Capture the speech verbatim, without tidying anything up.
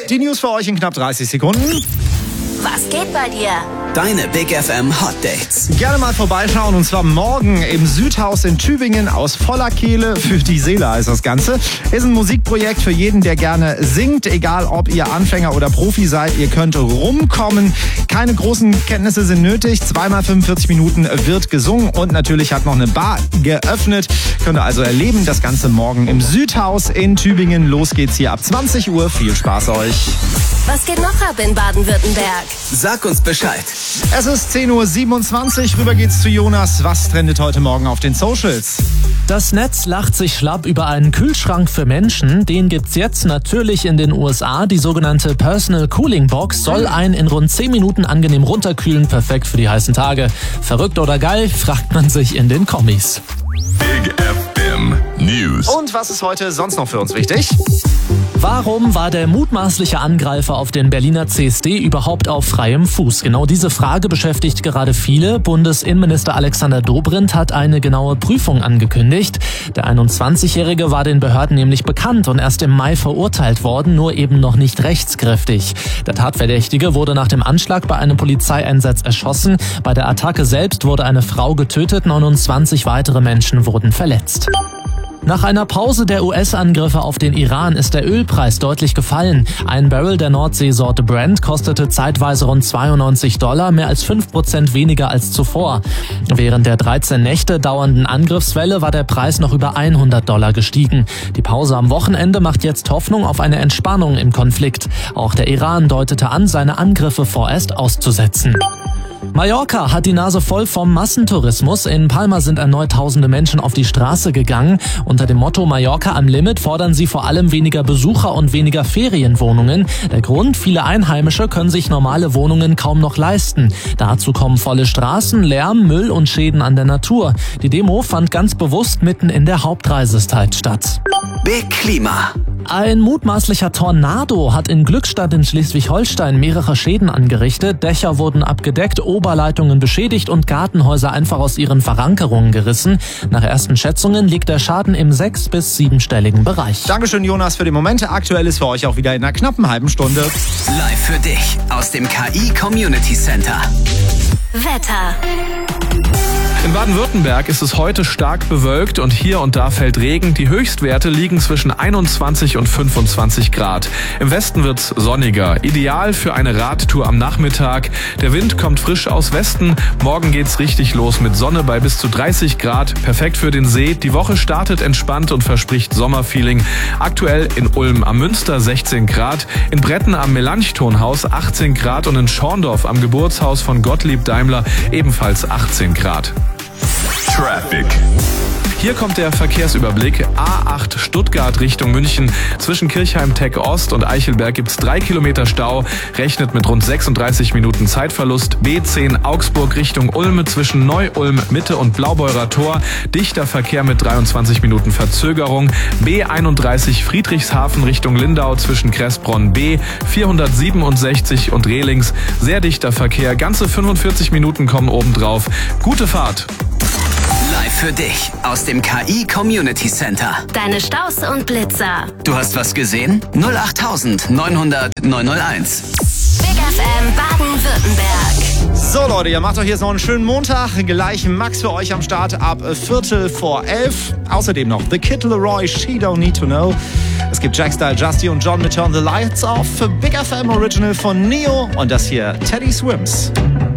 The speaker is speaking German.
Die News für euch in knapp dreißig Sekunden. Was geht bei dir? Deine Big F M Hot Dates. Gerne mal vorbeischauen und zwar morgen im Südhaus in Tübingen. Aus voller Kehle für die Seele heißt das Ganze. Ist ein Musikprojekt für jeden, der gerne singt. Egal, ob ihr Anfänger oder Profi seid, ihr könnt rumkommen. Keine großen Kenntnisse sind nötig. Zweimal fünfundvierzig Minuten wird gesungen und natürlich hat noch eine Bar geöffnet. Könnt ihr also erleben. Das Ganze morgen im Südhaus in Tübingen. Los geht's hier ab zwanzig Uhr. Viel Spaß euch. Was geht noch ab in Baden-Württemberg? Sag uns Bescheid. Es ist zehn Uhr siebenundzwanzig. Rüber geht's zu Jonas. Was trendet heute Morgen auf den Socials? Das Netz lacht sich schlapp über einen Kühlschrank für Menschen. Den gibt's jetzt natürlich in den U S A. Die sogenannte Personal Cooling Box soll einen in rund zehn Minuten angenehm runterkühlen. Perfekt für die heißen Tage. Verrückt oder geil, fragt man sich in den Kommis. Big F M News. Und was ist heute sonst noch für uns wichtig? Warum war der mutmaßliche Angreifer auf den Berliner C S D überhaupt auf freiem Fuß? Genau diese Frage beschäftigt gerade viele. Bundesinnenminister Alexander Dobrindt hat eine genaue Prüfung angekündigt. Der einundzwanzigjährige war den Behörden nämlich bekannt und erst im Mai verurteilt worden, nur eben noch nicht rechtskräftig. Der Tatverdächtige wurde nach dem Anschlag bei einem Polizeieinsatz erschossen. Bei der Attacke selbst wurde eine Frau getötet, neunundzwanzig weitere Menschen wurden verletzt. Nach einer Pause der U S-Angriffe auf den Iran ist der Ölpreis deutlich gefallen. Ein Barrel der Nordseesorte Brent kostete zeitweise rund zweiundneunzig Dollar, mehr als fünf Prozent weniger als zuvor. Während der dreizehn Nächte dauernden Angriffswelle war der Preis noch über hundert Dollar gestiegen. Die Pause am Wochenende macht jetzt Hoffnung auf eine Entspannung im Konflikt. Auch der Iran deutete an, seine Angriffe vorerst auszusetzen. Mallorca hat die Nase voll vom Massentourismus. In Palma sind erneut tausende Menschen auf die Straße gegangen. Unter dem Motto Mallorca am Limit fordern sie vor allem weniger Besucher und weniger Ferienwohnungen. Der Grund, viele Einheimische können sich normale Wohnungen kaum noch leisten. Dazu kommen volle Straßen, Lärm, Müll und Schäden an der Natur. Die Demo fand ganz bewusst mitten in der Hauptreisezeit statt. Big Klima. Ein mutmaßlicher Tornado hat in Glückstadt in Schleswig-Holstein mehrere Schäden angerichtet. Dächer wurden abgedeckt, Oberleitungen beschädigt und Gartenhäuser einfach aus ihren Verankerungen gerissen. Nach ersten Schätzungen liegt der Schaden im sechs- bis siebenstelligen Bereich. Dankeschön, Jonas, für die Momente. Aktuell ist für euch auch wieder in einer knappen halben Stunde. Live für dich aus dem K I Community Center. Wetter. In Baden-Württemberg ist es heute stark bewölkt und hier und da fällt Regen. Die Höchstwerte liegen zwischen einundzwanzig und fünfundzwanzig Grad. Im Westen wird's sonniger. Ideal für eine Radtour am Nachmittag. Der Wind kommt frisch aus Westen. Morgen geht's richtig los mit Sonne bei bis zu dreißig Grad. Perfekt für den See. Die Woche startet entspannt und verspricht Sommerfeeling. Aktuell in Ulm am Münster sechzehn Grad, in Bretten am Melanchthonhaus achtzehn Grad und in Schorndorf am Geburtshaus von Gottlieb Daimler ebenfalls achtzehn Grad. Traffic. Hier kommt der Verkehrsüberblick. A acht Stuttgart Richtung München. Zwischen Kirchheim-Tech Ost und Eichelberg gibt's drei Kilometer Stau. Rechnet mit rund sechsunddreißig Minuten Zeitverlust. B zehn Augsburg Richtung Ulm zwischen Neu-Ulm, Mitte und Blaubeurer Tor. Dichter Verkehr mit dreiundzwanzig Minuten Verzögerung. B einunddreißig Friedrichshafen Richtung Lindau zwischen Kressbronn B vierhundertsiebenundsechzig und Rehlings. Sehr dichter Verkehr. Ganze fünfundvierzig Minuten kommen obendrauf. Gute Fahrt. Live für dich aus dem K I Community Center. Deine Staus und Blitzer. Du hast was gesehen? null acht neunhundert neunhunderteins. Big F M Baden-Württemberg. So Leute, ihr macht euch jetzt noch einen schönen Montag. Gleich Max für euch am Start ab Viertel vor elf. Außerdem noch The Kid Laroi, She Don't Need To Know. Es gibt Jack Style, Justy und John mit Turn the Lights Off. Für Big F M Original von Neo. Und das hier Teddy Swims.